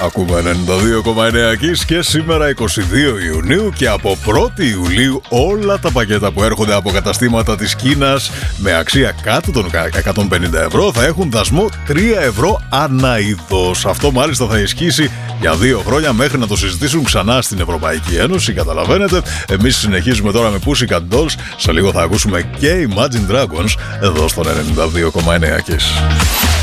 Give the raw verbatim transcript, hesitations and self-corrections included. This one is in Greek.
Ακούμε ενενήντα δύο κόμμα εννέα Kiss και σήμερα εικοστή δεύτερη Ιουνίου και από πρώτη Ιουλίου όλα τα πακέτα που έρχονται από καταστήματα της Κίνας με αξία κάτω των εκατόν πενήντα ευρώ θα έχουν δασμό τρία ευρώ ανά είδος. Αυτό μάλιστα θα ισχύσει για δύο χρόνια μέχρι να το συζητήσουν ξανά στην Ευρωπαϊκή Ένωση. Καταλαβαίνετε, εμείς συνεχίζουμε τώρα με Pussycat Dolls. Σε λίγο θα ακούσουμε και Imagine Dragons εδώ στον ενενήντα δύο κόμμα εννέα Kiss.